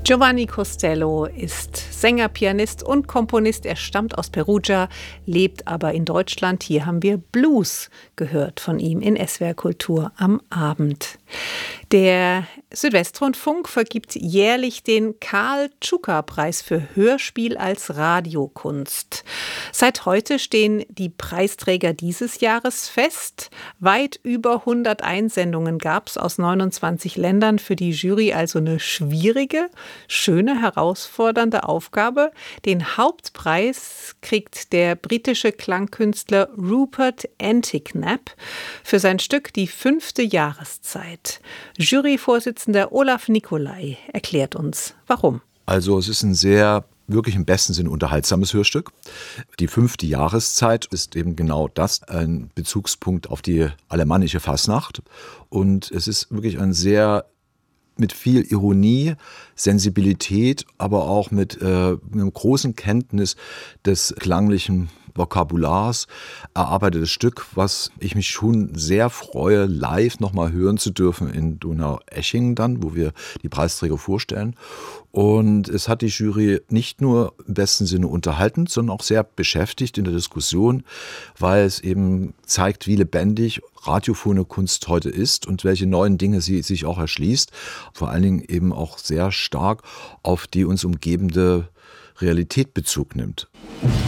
Giovanni Costello ist Sänger, Pianist und Komponist. Er stammt aus Perugia, lebt aber in Deutschland. Hier haben wir Blues gehört von ihm in SWR Kultur am Abend. Der Südwestrundfunk vergibt jährlich den Karl-Tschuka-Preis für Hörspiel als Radiokunst. Seit heute stehen die Preisträger dieses Jahres fest. Weit über 100 Einsendungen gab es aus 29 Ländern. Für die Jury also eine schwierige, schöne, herausfordernde Aufgabe. Den Hauptpreis kriegt der britische Klangkünstler Rupert Antignap für sein Stück Die 5. Jahreszeit. Juryvorsitzender Olaf Nicolai erklärt uns, warum. Also es ist ein sehr, wirklich im besten Sinne unterhaltsames Hörstück. Die 5. Jahreszeit ist eben genau das, ein Bezugspunkt auf die alemannische Fasnacht. Und es ist wirklich ein sehr mit viel Ironie, Sensibilität, aber auch mit einer großen Kenntnis des klanglichen Vokabulars erarbeitetes Stück, was ich mich schon sehr freue, live nochmal hören zu dürfen in Donaueschingen dann, wo wir die Preisträger vorstellen. Und es hat die Jury nicht nur im besten Sinne unterhalten, sondern auch sehr beschäftigt in der Diskussion, weil es eben zeigt, wie lebendig radiophone Kunst heute ist und welche neuen Dinge sie sich auch erschließt. Vor allen Dingen eben auch sehr stark auf die uns umgebende Realität Bezug nimmt.